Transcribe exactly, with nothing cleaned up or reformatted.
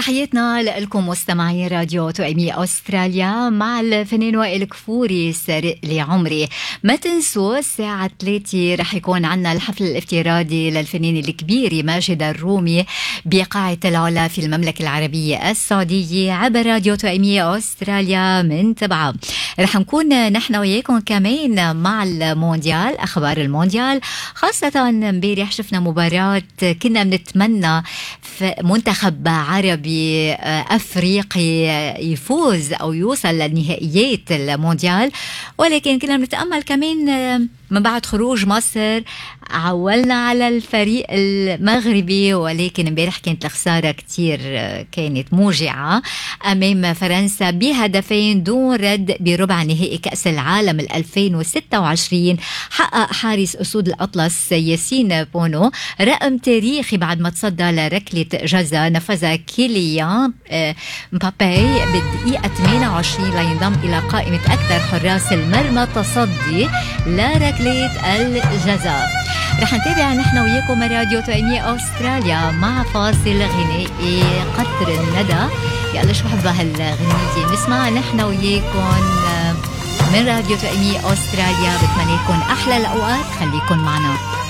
تحياتنا لكم مستمعي راديو توأمية أستراليا مع الفنان وائل كفوري سارق لي عمري. ما تنسوا الساعة ثلاثة رح يكون عنا الحفل الافتراضي للفنان الكبير ماجد الرومي بقاعة العلا في المملكة العربية السعودية عبر راديو توأمية أستراليا من تبعها. رح نكون نحن وياكم كمان مع المونديال، أخبار المونديال، خاصة امبارح شفنا مباراة كنا بنتمنى في منتخب عربي أفريقي يفوز أو يوصل للنهائيات المونديال، ولكن كنا بنتأمل كمان من بعد خروج مصر عولنا على الفريق المغربي، ولكن امبارح كانت الخسارة كتير كانت موجعة أمام فرنسا بهدفين دون رد بربع نهائي كأس العالم ألفين وستة وعشرين. حقق حارس أسود الأطلس ياسين بونو رقم تاريخي بعد ما تصدى لركلة جزاء نفذها كيليان مبابي بالدقيقة ثمانية وعشرين لينضم إلى قائمة أكثر حراس المرمى تصدي لركلة الجزاء. رح نتابع نحن وياكم راديو توأمية أستراليا مع فاصل غنائي قطر الندى. يلا شو حبها هالغنية نسمع نحن وياكم من راديو توأمية أستراليا. بتمنى لكم أحلى الأوقات، خليكم معنا.